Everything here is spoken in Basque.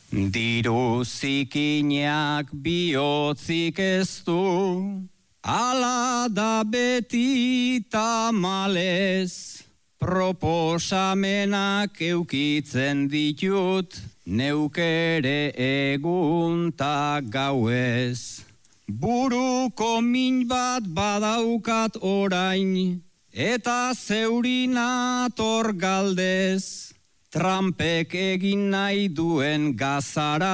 Diru zikinak bihotzik ez du, ala da beti tamalez. Proposamenak eukitzen ditut, neukere egun ta gauez. Buruko min bat badaukat orain, eta zeurinator galdez. Trumpek egin nahi duen gazara